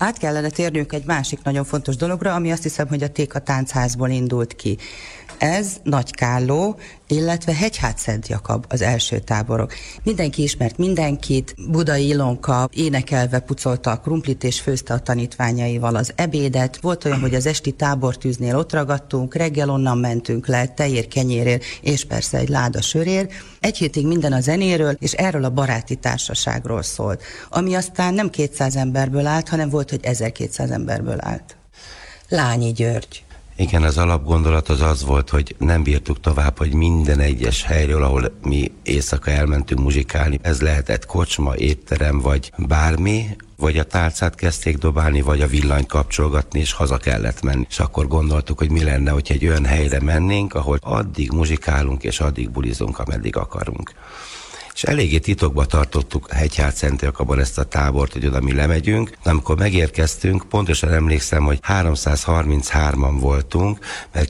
Át kellene térnünk egy másik nagyon fontos dologra, ami azt hiszem, hogy a Téka Táncházból indult ki. Ez Nagykálló, illetve Hegyhát-Szent Jakab az első táborok. Mindenki ismert mindenkit, Budai Ilonka énekelve pucolta a krumplit és főzte a tanítványaival az ebédet. Volt olyan, hogy az esti tábortűznél ott ragadtunk, reggel onnan mentünk le, tejér, kenyérért, és persze egy láda sörért. Egy hétig minden a zenéről, és erről a baráti társaságról szólt, ami aztán nem 200 emberből állt, hanem volt, hogy 1200 emberből állt. Lányi György. Igen, az alapgondolat az volt, hogy nem bírtuk tovább, hogy minden egyes helyről, ahol mi éjszaka elmentünk muzsikálni, ez lehetett kocsma, étterem, vagy bármi, vagy a tálcát kezdték dobálni, vagy a villanyt kapcsolgatni, és haza kellett menni. És akkor gondoltuk, hogy mi lenne, hogyha egy olyan helyre mennénk, ahol addig muzsikálunk, és addig bulizunk, ameddig akarunk. És eléggé titokba tartottuk Hegyhát-Szent Jakabon ezt a tábort, hogy oda mi lemegyünk. De amikor megérkeztünk, pontosan emlékszem, hogy 333-an voltunk, mert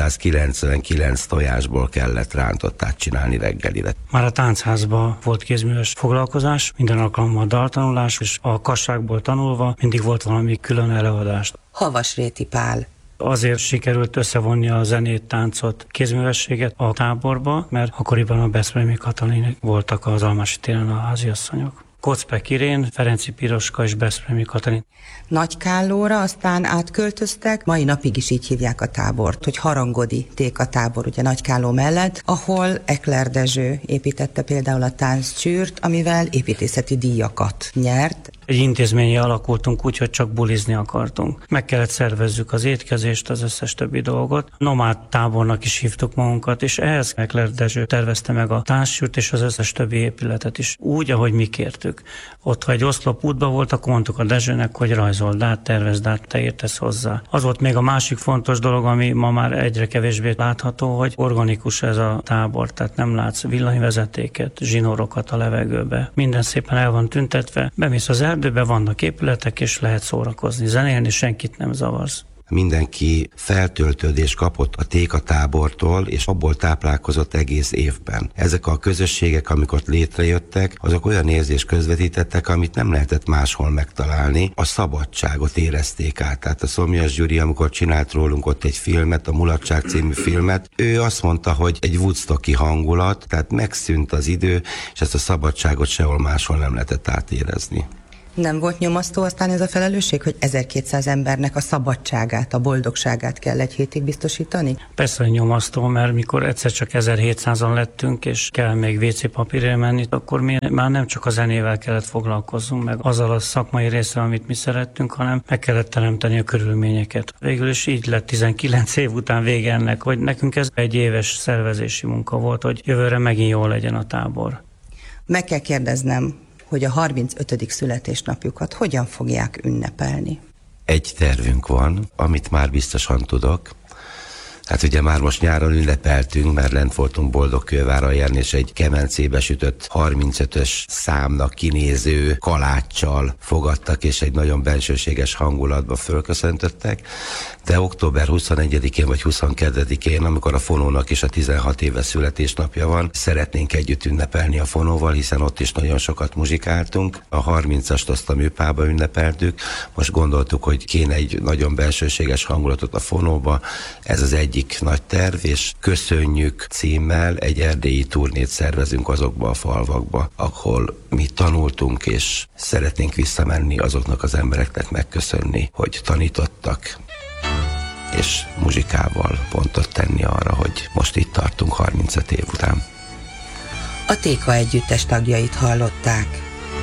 999 tojásból kellett rántottát csinálni reggelire. Már a táncházban volt kézműves foglalkozás, minden alkalommal daltanulás, és a kasságból tanulva mindig volt valami külön előadás. Havasréti Pál. Azért sikerült összevonni a zenét, táncot, kézművességet a táborba, mert akkoriban a Beszprémi Katalinik voltak az Almási téren a háziasszonyok. Kocpek Irén, Ferenci Piroska és Beszprémi Katalin. Nagykállóra aztán átköltöztek, mai napig is így hívják a tábort, hogy Harangodi Téka tábor, ugye Nagykálló mellett, ahol Ekler Dezső építette például a tánccsűrt, amivel építészeti díjakat nyert. Egy intézményi alakultunk úgy, hogy csak bulizni akartunk. Meg kellett szervezzük az étkezést, az összes többi dolgot. Nomád tábornak is hívtuk magunkat, és ehhez Ekler Dezső tervezte meg a tánccsűrt és az összes többi épületet is. Úgy, ahogy mi kértük. Ott, ha egy oszlop útba volt, akkor mondtuk a Dezsőnek, hogy rajzold át, tervezd át, te értesz hozzá. Az volt még a másik fontos dolog, ami ma már egyre kevésbé látható, hogy organikus ez a tábor, tehát nem látsz villanyvezetéket, zsinórokat a levegőbe. Minden szépen el van tüntetve, bemész az erdőbe, vannak épületek, és lehet szórakozni, zenélni, senkit nem zavarsz. Mindenki feltöltődést kapott a Téka tábortól, és abból táplálkozott egész évben. Ezek a közösségek, amikor létrejöttek, azok olyan érzést közvetítettek, amit nem lehetett máshol megtalálni. A szabadságot érezték át. Tehát a Szomjas Gyuri, amikor csinált rólunk ott egy filmet, a Mulatság című filmet, ő azt mondta, hogy egy woodstocki hangulat, tehát megszűnt az idő, és ezt a szabadságot sehol máshol nem lehetett átérezni. Nem volt nyomasztó aztán ez a felelősség, hogy 1200 embernek a szabadságát, a boldogságát kell egy hétig biztosítani? Persze, hogy nyomasztó, mert mikor egyszer csak 1700-an lettünk, és kell még WC papírért menni, akkor mi már nem csak a zenével kellett foglalkozzunk, meg azzal a szakmai részre, amit mi szerettünk, hanem meg kellett teremteni a körülményeket. Végül is így lett 19 év után vége ennek, hogy nekünk ez egy éves szervezési munka volt, hogy jövőre megint jól legyen a tábor. Meg kell kérdeznem, hogy a 35. születésnapjukat hogyan fogják ünnepelni? Egy tervünk van, amit már biztosan tudok. Hát ugye már most nyáron ünnepeltünk, mert lent voltunk Boldogkőváralján, és egy kemencébe sütött 35-ös számnak kinéző kaláccsal fogadtak, és egy nagyon bensőséges hangulatba fölköszöntöttek. De október 21-én vagy 22-én, amikor a Fonónak is a 16 éves születésnapja van, szeretnénk együtt ünnepelni a Fonóval, hiszen ott is nagyon sokat muzsikáltunk. A 30-ast azt a műpába ünnepeltük. Most gondoltuk, hogy kéne egy nagyon bensőséges hangulatot a Fonóba. Ez az egyik nagy terv, és Köszönjük címmel egy erdélyi turnét szervezünk azokba a falvakba, ahol mi tanultunk, és szeretnénk visszamenni azoknak az embereknek megköszönni, hogy tanítottak, és muzsikával pontot tenni arra, hogy most itt tartunk 35 év után. A Téka együttes tagjait hallották.